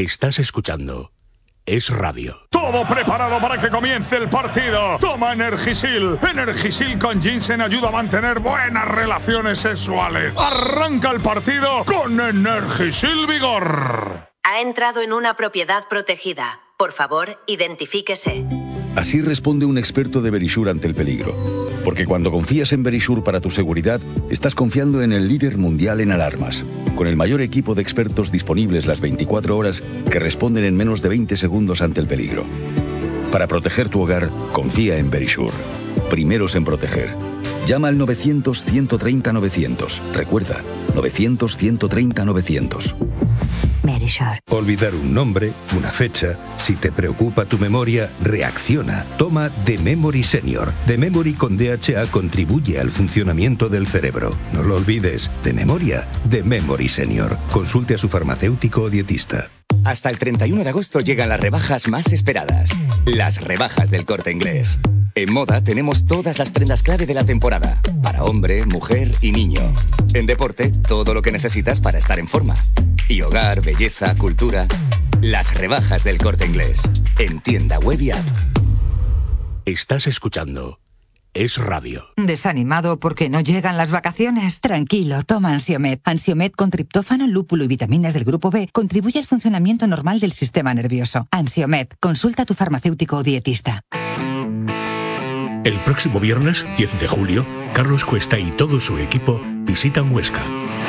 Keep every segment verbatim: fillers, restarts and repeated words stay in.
Estás escuchando Es Radio. Todo preparado para que comience el partido. Toma Energisil. Energisil con ginseng ayuda a mantener buenas relaciones sexuales. Arranca el partido con Energisil Vigor. Ha entrado en una propiedad protegida. Por favor, identifíquese. Así responde un experto de Verisure ante el peligro. Porque cuando confías en Verisure para tu seguridad, estás confiando en el líder mundial en alarmas, con el mayor equipo de expertos disponibles las veinticuatro horas que responden en menos de veinte segundos ante el peligro. Para proteger tu hogar, confía en Verisure. Primeros en proteger. Llama al novecientos, ciento treinta, novecientos. Recuerda, novecientos, ciento treinta, novecientos. Verisure. Olvidar un nombre, una fecha. Si te preocupa tu memoria, reacciona. Toma The Memory Senior. The Memory con D H A contribuye al funcionamiento del cerebro. No lo olvides. De memoria, The Memory Senior. Consulte a su farmacéutico o dietista. Hasta el treinta y uno de agosto llegan las rebajas más esperadas. Las rebajas del Corte Inglés. En moda tenemos todas las prendas clave de la temporada. Para hombre, mujer y niño. En deporte, todo lo que necesitas para estar en forma. Y hogar, belleza, cultura. Las rebajas del Corte Inglés. En tienda web y app. Estás escuchando Es Radio. ¿Desanimado porque no llegan las vacaciones? Tranquilo, toma Ansiomed. Ansiomed con triptófano, lúpulo y vitaminas del grupo B contribuye al funcionamiento normal del sistema nervioso. Ansiomed, consulta a tu farmacéutico o dietista. El próximo viernes, diez de julio, Carlos Cuesta y todo su equipo visitan Huesca.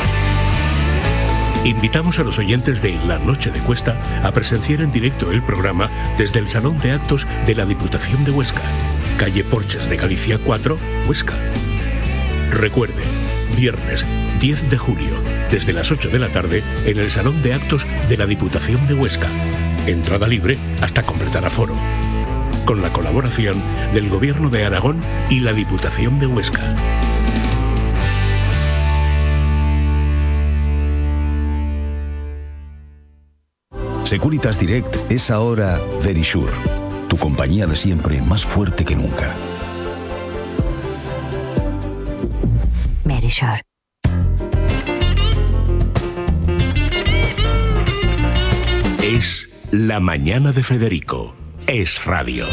Invitamos a los oyentes de La Noche de Cuesta a presenciar en directo el programa desde el Salón de Actos de la Diputación de Huesca, calle Porches de Galicia cuatro, Huesca. Recuerde, viernes diez de julio, desde las ocho de la tarde, en el Salón de Actos de la Diputación de Huesca. Entrada libre hasta completar aforo. Con la colaboración del Gobierno de Aragón y la Diputación de Huesca. Securitas Direct es ahora Verisure, tu compañía de siempre más fuerte que nunca. Verisure. Es La Mañana de Federico. Es Radio.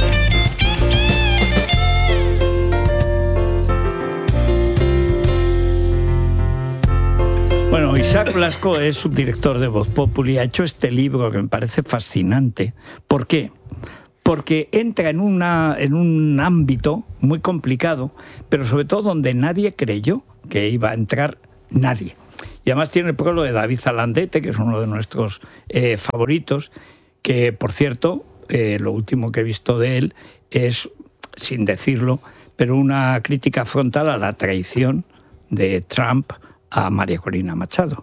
Bueno, Isaac Blasco es subdirector de Voz Populi, ha hecho este libro que me parece fascinante. ¿Por qué? Porque entra en, una, en un ámbito muy complicado, pero sobre todo donde nadie creyó que iba a entrar nadie. Y además tiene el prólogo de David Zalandete, que es uno de nuestros eh, favoritos, que, por cierto, eh, lo último que he visto de él es, sin decirlo, pero una crítica frontal a la traición de Trump a María Corina Machado.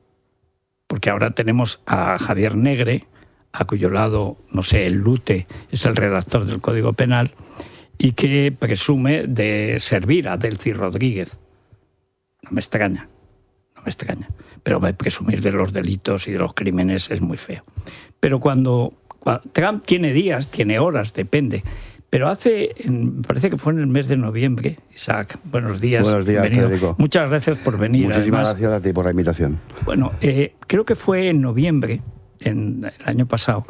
Porque ahora tenemos a Javier Negre, a cuyo lado, no sé, el Lute es el redactor del Código Penal, y que presume de servir a Delcy Rodríguez. No me extraña, no me extraña. Pero presumir de los delitos y de los crímenes es muy feo. Pero cuando, cuando Trump tiene días, tiene horas, depende. Pero hace, me parece que fue en el mes de noviembre, Isaac, buenos días. Buenos días, bienvenido. Federico. Muchas gracias por venir. Muchísimas Además, gracias a ti por la invitación. Bueno, eh, creo que fue en noviembre, en el año pasado,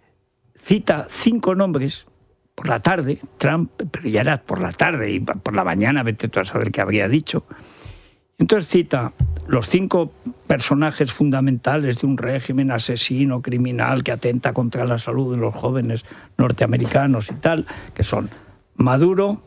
cita cinco nombres por la tarde, Trump, pero ya era por la tarde y por la mañana, vete tú a saber qué habría dicho. Entonces cita los cinco personajes fundamentales de un régimen asesino, criminal, que atenta contra la salud de los jóvenes norteamericanos y tal, que son Maduro,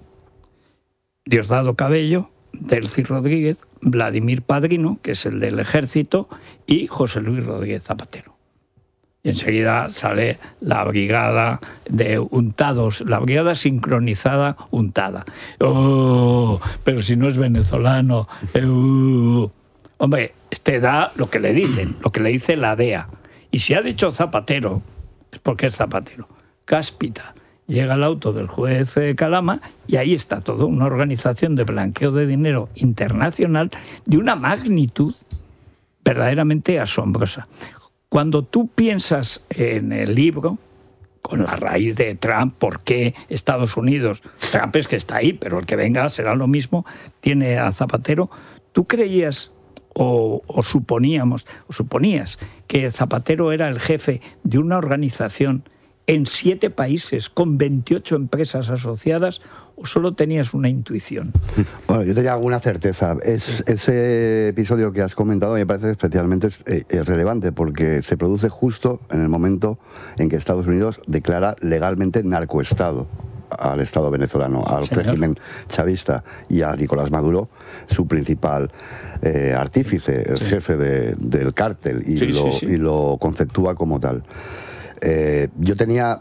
Diosdado Cabello, Delcy Rodríguez, Vladimir Padrino, que es el del ejército, y José Luis Rodríguez Zapatero. Y enseguida sale la brigada de untados, la brigada sincronizada untada. ¡Oh! Pero si no es venezolano. ¡Uh! Hombre, este da lo que le dicen, lo que le dice la D E A. Y si ha dicho Zapatero, es porque es Zapatero. Cáspita. Llega el auto del juez Calama y ahí está todo, una organización de blanqueo de dinero internacional de una magnitud verdaderamente asombrosa. Cuando tú piensas en el libro, con la raíz de Trump, por qué Estados Unidos, Trump es que está ahí, pero el que venga será lo mismo, tiene a Zapatero, ¿tú creías o, o suponíamos, o suponías que Zapatero era el jefe de una organización en siete países con veintiocho empresas asociadas, o solo tenías una intuición? Bueno, yo tenía alguna certeza. Es, ese episodio que has comentado me parece especialmente eh, relevante porque se produce justo en el momento en que Estados Unidos declara legalmente narcoestado al Estado venezolano, al Señor. régimen chavista y a Nicolás Maduro, su principal eh, artífice, el sí. jefe de, del cártel, y, sí, lo, sí, sí. y lo conceptúa como tal. Eh, yo tenía,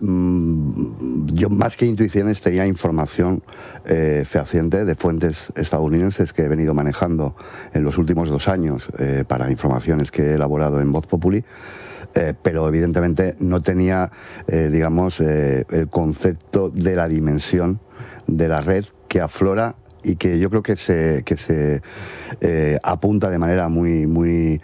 mmm, yo más que intuiciones, tenía información eh, fehaciente de fuentes estadounidenses que he venido manejando en los últimos dos años eh, para informaciones que he elaborado en Voz Populi. Eh, pero evidentemente no tenía, eh, digamos, eh, el concepto de la dimensión de la red que aflora y que yo creo que se, que se eh, apunta de manera muy, muy,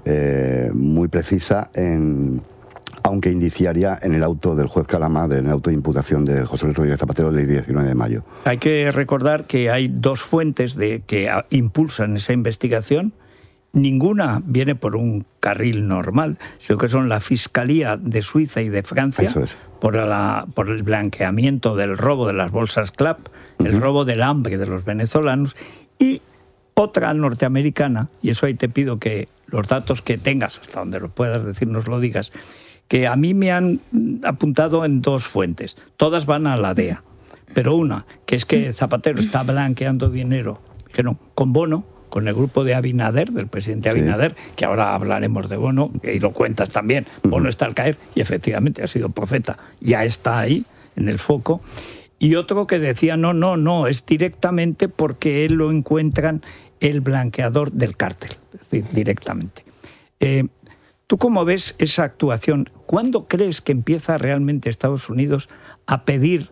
eh, muy precisa en... aunque indiciaria en el auto del juez Calama, en el auto de imputación de José Luis Rodríguez Zapatero del diecinueve de mayo. Hay que recordar que hay dos fuentes de, que impulsan esa investigación. Ninguna viene por un carril normal, sino que son la Fiscalía de Suiza y de Francia, Eso es. por, la, por el blanqueamiento del robo de las bolsas Clap, uh-huh. el robo del hambre de los venezolanos, y otra norteamericana, y eso ahí te pido que los datos que tengas, hasta donde lo puedas decir, nos lo digas, que a mí me han apuntado en dos fuentes. Todas van a la D E A, pero una, que es que Zapatero está blanqueando dinero, que no, con Bono, con el grupo de Abinader, del presidente Abinader, sí. que ahora hablaremos de Bono, y lo cuentas también. Uh-huh. Bono está al caer, y efectivamente ha sido profeta, ya está ahí, en el foco. Y otro que decía, no, no, no, es directamente porque él lo encuentran el blanqueador del cártel, es decir, directamente. Eh, ¿Tú cómo ves esa actuación? ¿Cuándo crees que empieza realmente Estados Unidos a pedir,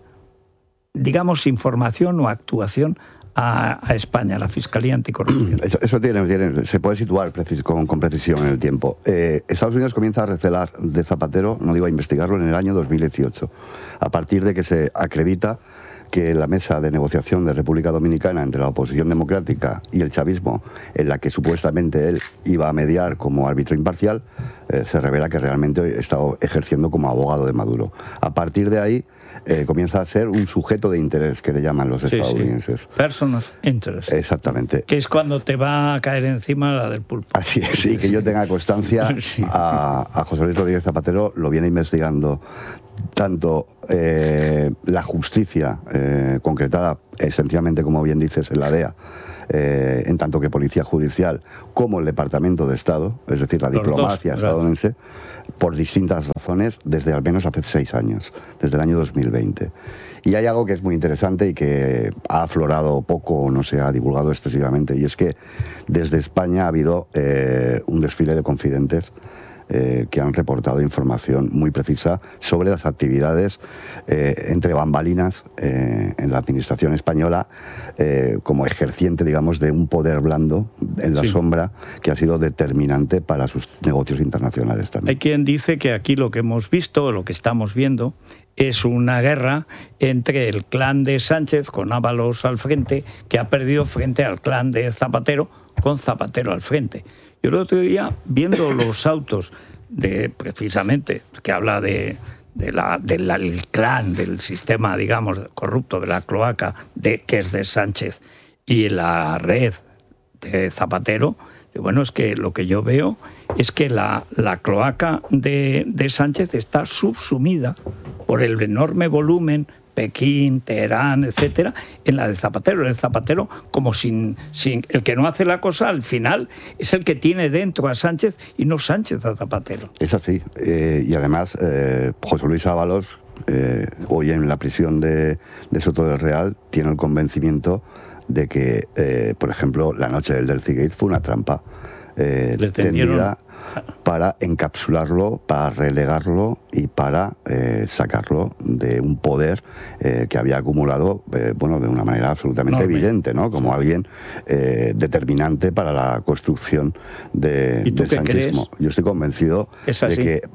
digamos, información o actuación a, a España, a la Fiscalía Anticorrupción? Eso, eso tiene, tiene, se puede situar precis, con, con precisión en el tiempo. Eh, Estados Unidos comienza a recelar de Zapatero, no digo a investigarlo, en el año dos mil dieciocho, a partir de que se acredita que la mesa de negociación de República Dominicana entre la oposición democrática y el chavismo, en la que supuestamente él iba a mediar como árbitro imparcial, eh, se revela que realmente estaba ejerciendo como abogado de Maduro. A partir de ahí eh, comienza a ser un sujeto de interés, que le llaman los sí, estadounidenses. Sí. Person of interest. Exactamente. Que es cuando te va a caer encima la del pulpo. Así es, sí, que yo tenga constancia. sí. a, a José Luis Rodríguez Zapatero lo viene investigando tanto eh, la justicia eh, concretada esencialmente, como bien dices, en la D E A, eh, en tanto que policía judicial, como el Departamento de Estado, es decir, la Los diplomacia dos, estadounidense, por distintas razones, desde al menos hace seis años, desde el año dos mil veinte. Y hay algo que es muy interesante y que ha aflorado poco o no se ha divulgado excesivamente, y es que desde España ha habido eh, un desfile de confidentes Eh, que han reportado información muy precisa sobre las actividades eh, entre bambalinas eh, en la administración española, eh, como ejerciente, digamos, de un poder blando en la sí. sombra que ha sido determinante para sus negocios internacionales también. Hay quien dice que aquí lo que hemos visto, lo que estamos viendo, es una guerra entre el clan de Sánchez, con Ábalos al frente, que ha perdido frente al clan de Zapatero, con Zapatero al frente. Yo el otro día, viendo los autos de, precisamente, que habla de, de la, del de clan, del sistema, digamos, corrupto, de la cloaca, de, que es de Sánchez, y la red de Zapatero, bueno, es que lo que yo veo es que la, la cloaca de, de Sánchez está subsumida por el enorme volumen, Pekín, Teherán, etcétera, en la de Zapatero. El Zapatero, como sin, sin... El que no hace la cosa, al final, es el que tiene dentro a Sánchez y no Sánchez a Zapatero. Es así. Eh, y además, eh, José Luis Ábalos, eh, hoy en la prisión de, de Soto del Real, tiene el convencimiento de que, eh, por ejemplo, la noche del Delphi Gate fue una trampa eh, tendida para encapsularlo, para relegarlo y para eh, sacarlo de un poder eh, que había acumulado, eh, bueno, de una manera absolutamente Enorme. evidente, ¿no? Como alguien eh, determinante para la construcción de, del sanchismo. Yo estoy convencido de que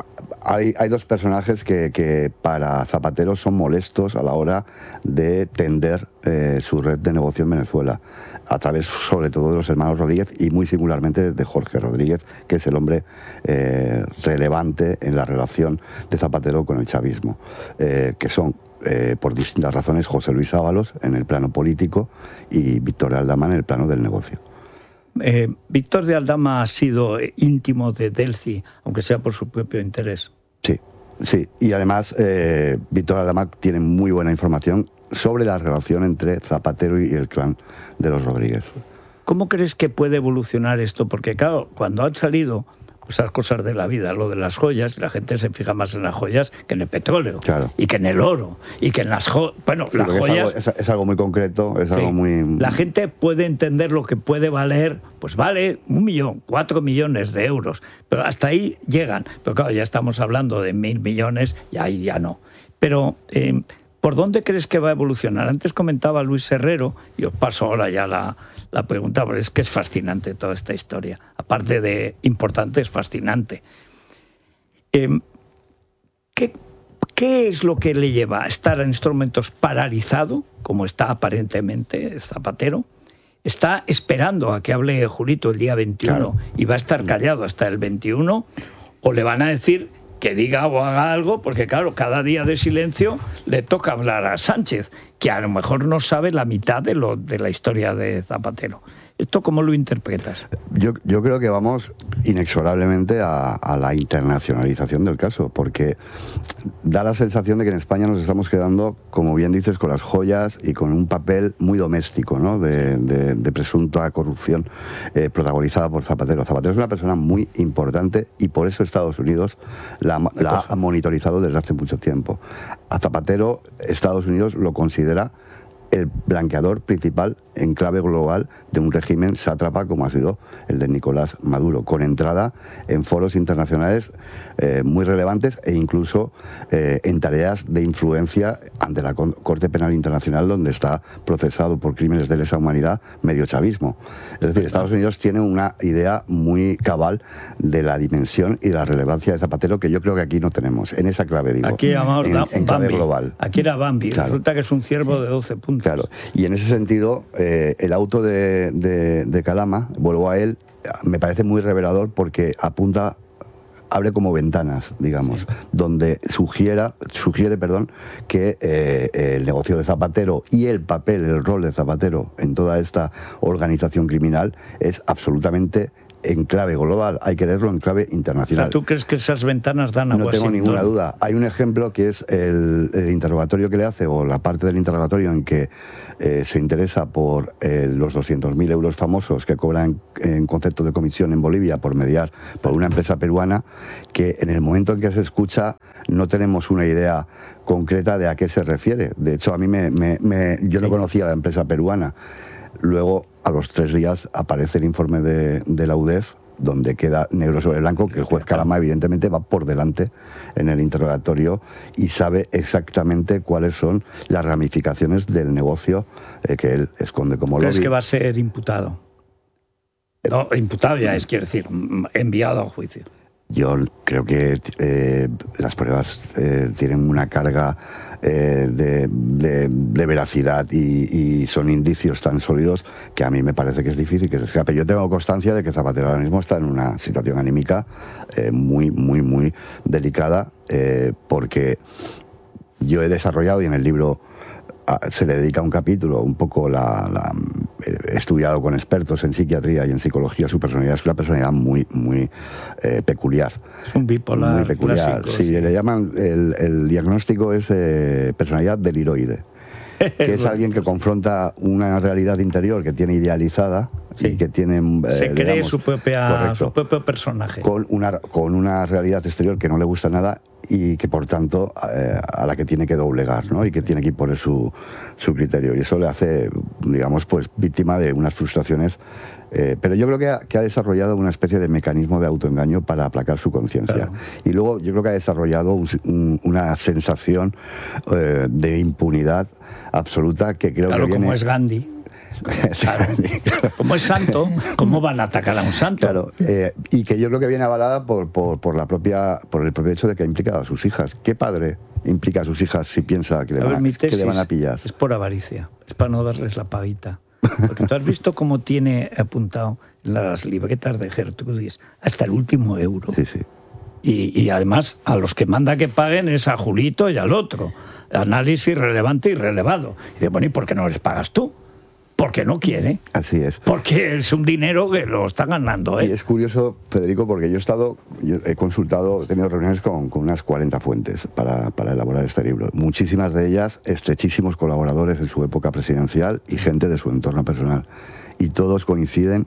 hay, hay dos personajes que, que para Zapatero son molestos a la hora de tender eh, su red de negocio en Venezuela, a través sobre todo de los hermanos Rodríguez y muy singularmente de Jorge Rodríguez, que es el hombre eh, relevante en la relación de Zapatero con el chavismo, eh, que son, eh, por distintas razones, José Luis Ábalos en el plano político y Víctor de Aldama en el plano del negocio. Eh, Víctor de Aldama ha sido íntimo de Delcy, aunque sea por su propio interés. Sí, sí. Y además, eh, Víctor Aldama tiene muy buena información sobre la relación entre Zapatero y el clan de los Rodríguez. ¿Cómo crees que puede evolucionar esto? Porque claro, cuando han salido esas cosas de la vida, lo de las joyas, la gente se fija más en las joyas que en el petróleo, claro, y que en el oro, y que en las joyas. Bueno, sí, las joyas... Es algo, es, es algo muy concreto, es sí, algo muy... La gente puede entender lo que puede valer, pues vale un millón, cuatro millones de euros, pero hasta ahí llegan. Pero claro, ya estamos hablando de mil millones, y ahí ya no. Pero... Eh, ¿por dónde crees que va a evolucionar? Antes comentaba Luis Herrero, y os paso ahora ya la, la pregunta, porque es que es fascinante toda esta historia. Aparte de importante, es fascinante. Eh, ¿qué, ¿Qué es lo que le lleva a estar en estos momentos paralizado, como está aparentemente Zapatero? Está esperando a que hable Julito el día veintiuno, claro, y va a estar callado hasta el veintiuno, o le van a decir que diga o haga algo, porque claro, cada día de silencio le toca hablar a Sánchez, que a lo mejor no sabe la mitad de, lo, de la historia de Zapatero. ¿Esto cómo lo interpretas? Yo, yo creo que vamos inexorablemente a, a la internacionalización del caso, porque da la sensación de que en España nos estamos quedando, como bien dices, con las joyas y con un papel muy doméstico, ¿no?, de, de, de presunta corrupción eh, protagonizada por Zapatero. Zapatero es una persona muy importante y por eso Estados Unidos la, la ha monitorizado desde hace mucho tiempo. A Zapatero, Estados Unidos lo considera el blanqueador principal en clave global de un régimen sátrapa como ha sido el de Nicolás Maduro, con entrada en foros internacionales eh, muy relevantes e incluso eh, en tareas de influencia ante la Corte Penal Internacional, donde está procesado por crímenes de lesa humanidad medio chavismo. Es decir, Estados Unidos tiene una idea muy cabal de la dimensión y la relevancia de Zapatero, que yo creo que aquí no tenemos, en esa clave, digo, aquí llamamos en, en clave Bambi. global. Aquí era Bambi, claro. Resulta que es un ciervo de doce puntos. Claro, y en ese sentido, eh, el auto de, de, de Calama, vuelvo a él, me parece muy revelador porque apunta, abre como ventanas, digamos, sí, donde sugiera, sugiere perdón, que eh, el negocio de Zapatero y el papel, el rol de Zapatero en toda esta organización criminal es absolutamente en clave global, hay que leerlo en clave internacional. O sea, ¿tú crees que esas ventanas dan a No Washington? tengo ninguna duda. Hay un ejemplo que es el, el interrogatorio que le hace, o la parte del interrogatorio en que eh, se interesa por eh, los doscientos mil euros famosos que cobran en, en concepto de comisión en Bolivia por mediar por una empresa peruana, que en el momento en que se escucha no tenemos una idea concreta de a qué se refiere. De hecho, a mí me, me, me yo no conocía la empresa peruana. Luego, a los tres días, aparece el informe de, de la U D E F, donde queda negro sobre blanco que el juez Calama evidentemente va por delante en el interrogatorio y sabe exactamente cuáles son las ramificaciones del negocio eh, que él esconde como lobby. ¿Crees que va a ser imputado? No, imputado ya es, quiere decir, enviado a juicio. Yo creo que eh, las pruebas eh, tienen una carga eh, de, de, de veracidad y, y son indicios tan sólidos que a mí me parece que es difícil que se escape. Yo tengo constancia de que Zapatero ahora mismo está en una situación anímica eh, muy, muy, muy delicada eh, porque yo he desarrollado, y en el libro se le dedica un capítulo, un poco la, la he estudiado con expertos en psiquiatría y en psicología su personalidad. Es una personalidad muy, muy eh, peculiar. Es un bipolar. Muy peculiar. Clásico, sí, sí, le llaman, el, el diagnóstico es eh, personalidad deliroide, que es alguien que confronta una realidad interior que tiene idealizada. Sí. Y que tienen, eh, se cree digamos, su, propia, correcto, su propio personaje. Con una, con una realidad exterior que no le gusta nada y que por tanto eh, a la que tiene que doblegar, ¿no? Y que tiene que imponer su, su criterio. Y eso le hace, digamos, pues víctima de unas frustraciones. Eh, pero yo creo que ha, que ha desarrollado una especie de mecanismo de autoengaño para aplacar su conciencia. Claro. Y luego yo creo que ha desarrollado un, un, una sensación eh, de impunidad absoluta que creo claro, que viene... como es Gandhi. Claro. Como es santo, ¿cómo van a atacar a un santo? Claro, eh, y que yo creo que viene avalada por, por, por, la propia, por el propio hecho de que ha implicado a sus hijas. ¿Qué padre implica a sus hijas si piensa que le, van a, ver, que le van a pillar? Es por avaricia, es para no darles la paguita. Porque tú has visto cómo tiene apuntado las libretas de Gertrudis hasta el último euro. Sí, sí. Y, y además a los que manda que paguen es a Julito y al otro. Análisis relevante y relevado. Y de, bueno, ¿y por qué no les pagas tú? Porque no quiere. Así es. Porque es un dinero que lo está ganando, ¿eh? Y es curioso, Federico, porque yo he estado, yo he consultado, he tenido reuniones con, con unas cuarenta fuentes para, para elaborar este libro. Muchísimas de ellas estrechísimos colaboradores en su época presidencial y gente de su entorno personal. Y todos coinciden,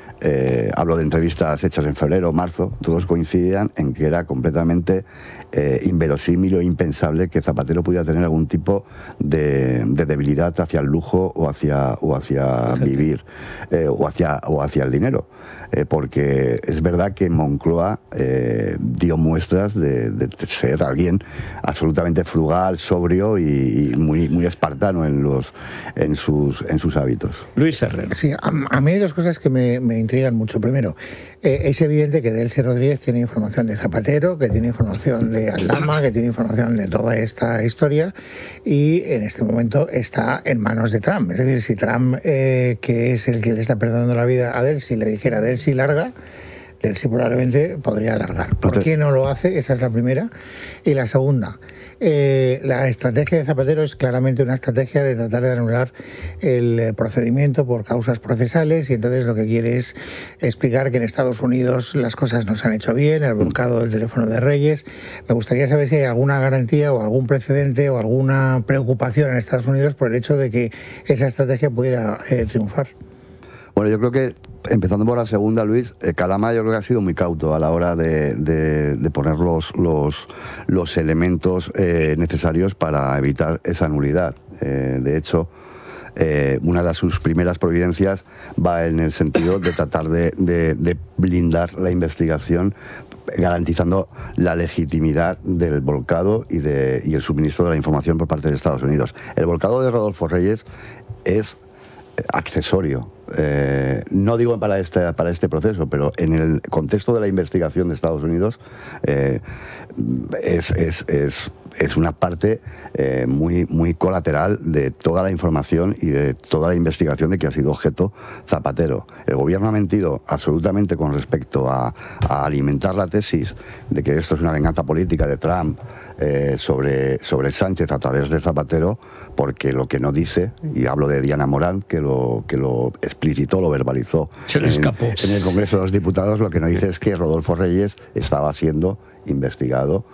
eh, hablo de entrevistas hechas en febrero o marzo, todos coincidían en que era completamente eh, inverosímil o impensable que Zapatero pudiera tener algún tipo de, de debilidad hacia el lujo o hacia, o hacia vivir eh, o, hacia, o hacia el dinero. Eh, porque es verdad que Moncloa eh, dio muestras de, de ser alguien absolutamente frugal, sobrio y, y muy, muy espartano en, los, en, sus, en sus hábitos. Luis Herrero. Sí, a, a mí hay dos cosas que me, me intrigan mucho. Primero, eh, es evidente que Delcy Rodríguez tiene información de Zapatero, que tiene información de Aldama, que tiene información de toda esta historia y en este momento está en manos de Trump. Es decir, si Trump, eh, que es el que le está perdonando la vida a Delcy, le dijera a Delcy larga, Delcy probablemente podría alargar. ¿Por qué no lo hace? Esa es la primera. Y la segunda, eh, la estrategia de Zapatero es claramente una estrategia de tratar de anular el procedimiento por causas procesales y entonces lo que quiere es explicar que en Estados Unidos las cosas no se han hecho bien, el volcado del teléfono de Reyes. Me gustaría saber si hay alguna garantía o algún precedente o alguna preocupación en Estados Unidos por el hecho de que esa estrategia pudiera eh, triunfar. Bueno, yo creo que, empezando por la segunda, Luis, eh, Calama yo creo que ha sido muy cauto a la hora de, de, de poner los, los, los elementos eh, necesarios para evitar esa nulidad. Eh, de hecho, eh, una de sus primeras providencias va en el sentido de tratar de, de, de blindar la investigación, garantizando la legitimidad del volcado y, de, y el suministro de la información por parte de Estados Unidos. El volcado de Rodolfo Reyes es accesorio. Eh, no digo para este, para este proceso, pero en el contexto de la investigación de Estados Unidos eh, es, es, es, es una parte eh, muy, muy colateral de toda la información y de toda la investigación de que ha sido objeto Zapatero. El gobierno ha mentido absolutamente con respecto a, a alimentar la tesis de que esto es una venganza política de Trump eh, sobre, sobre Sánchez a través de Zapatero, porque lo que no dice, y hablo de Diana Morán, que lo, que lo explicitó, lo verbalizó Se le escapó. En, en el Congreso de los Diputados, lo que no dice es que Rodolfo Reyes estaba siendo investigado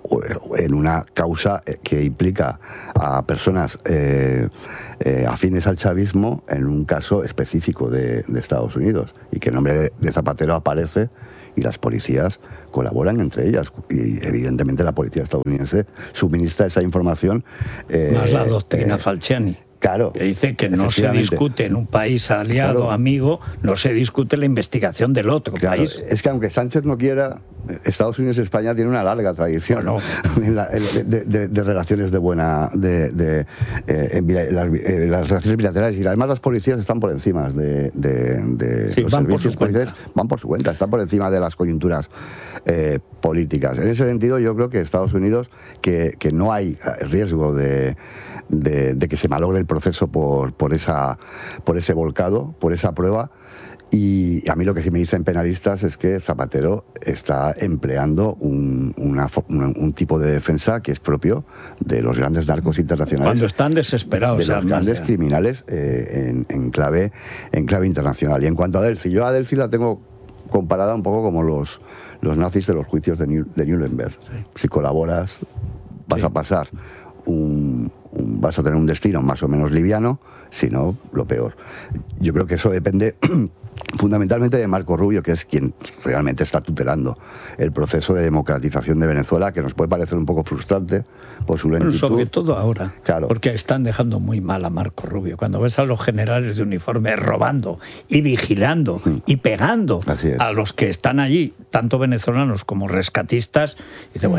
en una causa que implica a personas eh, eh, afines al chavismo en un caso específico de, de Estados Unidos, y que el nombre de, de Zapatero aparece y las policías colaboran entre ellas, y evidentemente la policía estadounidense suministra esa información. Eh, Más la doctrina eh, Falciani. Claro. Que dice que no se discute en un país aliado, claro, amigo, no se discute la investigación del otro claro, país. Es que aunque Sánchez no quiera, Estados Unidos y España tienen una larga tradición bueno. de, de, de, de relaciones de buena... de, de eh, las, eh, las relaciones bilaterales, y además las policías están por encima de, de, de sí, los van servicios por policiales, van por su cuenta, están por encima de las coyunturas eh, políticas. En ese sentido, yo creo que Estados Unidos, que, que no hay riesgo de... De, de que se malogre el proceso por, por, esa, por ese volcado, por esa prueba. Y a mí lo que sí me dicen penalistas es que Zapatero está empleando un, una, un, un tipo de defensa que es propio de los grandes narcos internacionales. Cuando están desesperados. De los grandes ya. criminales eh, en, en, clave, en clave internacional. Y en cuanto a Delcy, yo a Delcy la tengo comparada un poco como los, los nazis de los juicios de, New, de Nuremberg. Sí. Si colaboras, vas sí. a pasar un... vas a tener un destino más o menos liviano, si no, lo peor. Yo creo que eso depende fundamentalmente de Marco Rubio, que es quien realmente está tutelando el proceso de democratización de Venezuela, que nos puede parecer un poco frustrante por su lentitud. Pero sobre todo ahora, claro. porque están dejando muy mal a Marco Rubio. Cuando ves a los generales de uniforme robando y vigilando sí. y pegando a los que están allí, tanto venezolanos como rescatistas, dice, bueno,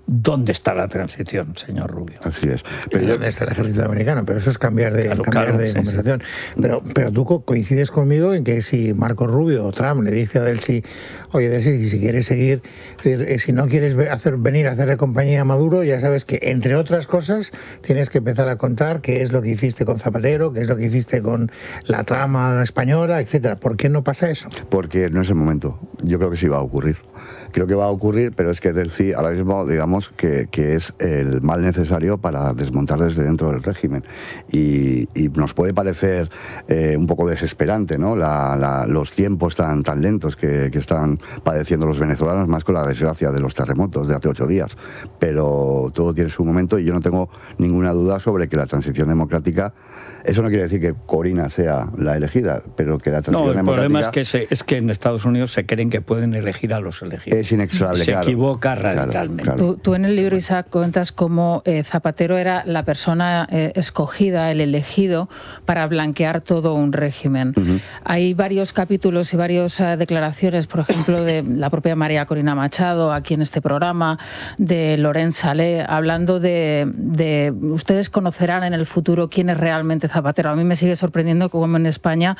¿Dónde está la transición, señor Rubio? Así es. Pero ¿dónde está el ejército americano? Pero eso es cambiar de, claro, cambiar claro, de sí, conversación. Sí. Pero, pero tú coincides conmigo en que si Marco Rubio o Trump le dice a Delcy, oye, Delcy, si quieres seguir, si no quieres hacer, venir a hacerle compañía a Maduro, ya sabes que, entre otras cosas, tienes que empezar a contar qué es lo que hiciste con Zapatero, qué es lo que hiciste con la trama española, etcétera. ¿Por qué no pasa eso? Porque no es el momento. Yo creo que sí va a ocurrir. Creo que va a ocurrir, pero es que Delcy ahora mismo, digamos, que, que es el mal necesario para desmontar desde dentro del régimen. Y, y nos puede parecer eh, un poco desesperante, ¿no? La, la, los tiempos tan, tan lentos que, que están padeciendo los venezolanos, más con la desgracia de los terremotos de hace ocho días. Pero todo tiene su momento y yo no tengo ninguna duda sobre que la transición democrática, eso no quiere decir que Corina sea la elegida, pero que la transición democrática... No, el problema es que, se, es que en Estados Unidos se creen que pueden elegir a los elegidos. Es inexorable, Se claro, equivoca radicalmente. Claro, claro. Tú, tú en el libro, Isaac, cuentas cómo eh, Zapatero era la persona eh, escogida, el elegido, para blanquear todo un régimen. Uh-huh. Hay varios capítulos y varias uh, declaraciones, por ejemplo, de la propia María Corina Machado, aquí en este programa, de Laurent Salé, hablando de, de... Ustedes conocerán en el futuro quién es realmente Zapatero. A mí me sigue sorprendiendo como en España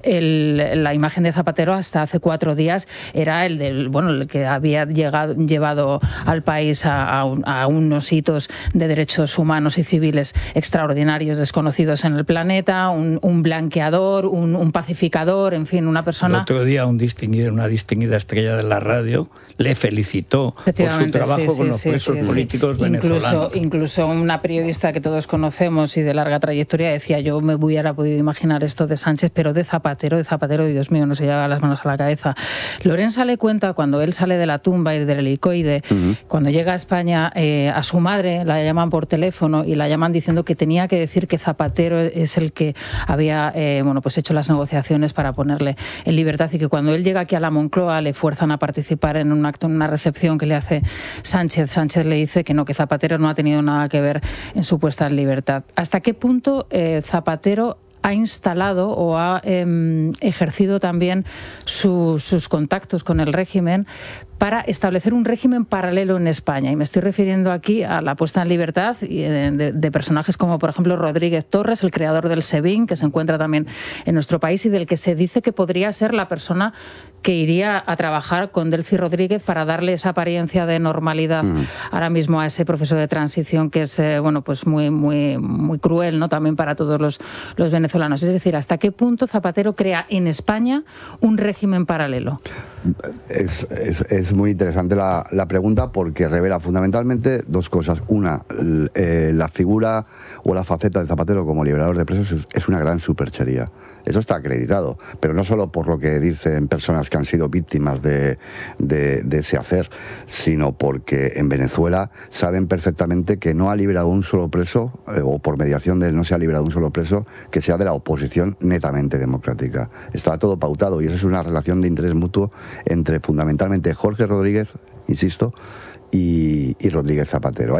el, la imagen de Zapatero hasta hace cuatro días era el del, bueno, el que había llegado, llevado al país a, a, un, a unos hitos de derechos humanos y civiles extraordinarios, desconocidos en el planeta, un, un blanqueador, un, un pacificador, en fin, una persona... El otro día un distinguido, una distinguida estrella de la radio le felicitó por su trabajo sí, sí, con los sí, presos sí, políticos sí. venezolanos. Incluso, incluso una periodista que todos conocemos y de larga trayectoria decía, yo me hubiera podido imaginar esto de Sánchez, pero de Zapatero, de Zapatero, Dios mío, no se lleva las manos a la cabeza. Lorenza le cuenta cuando él sale de la tumba y del helicoide, uh-huh. cuando llega a España, eh, a su madre la llaman por teléfono y la llaman diciendo que tenía que decir que Zapatero es el que había eh, bueno, pues hecho las negociaciones para ponerle en libertad y que cuando él llega aquí a la Moncloa le fuerzan a participar en un acto, en una recepción que le hace Sánchez. Sánchez le dice que no, que Zapatero no ha tenido nada que ver en su puesta en libertad. ¿Hasta qué punto eh, Zapatero ha instalado o ha eh, ejercido también su, sus contactos con el régimen para establecer un régimen paralelo en España? Y me estoy refiriendo aquí a la puesta en libertad de, de, de personajes como, por ejemplo, Rodríguez Torres, el creador del SEBIN, que se encuentra también en nuestro país y del que se dice que podría ser la persona que iría a trabajar con Delcy Rodríguez para darle esa apariencia de normalidad mm. ahora mismo a ese proceso de transición que es eh, bueno, pues muy, muy, muy cruel, ¿no? También para todos los, los venezolanos. Es decir, ¿hasta qué punto Zapatero crea en España un régimen paralelo? Es, es, es muy interesante la, la pregunta porque revela fundamentalmente dos cosas. Una, eh, la figura o la faceta de Zapatero como liberador de presos es, es una gran superchería. Eso está acreditado, pero no solo por lo que dicen personas que han sido víctimas de, de, de ese hacer, sino porque en Venezuela saben perfectamente que no ha liberado un solo preso, eh, o por mediación de él no se ha liberado un solo preso, que sea de la oposición netamente democrática. Está todo pautado y eso es una relación de interés mutuo entre fundamentalmente Jorge Rodríguez, insisto, y, y Rodríguez Zapatero.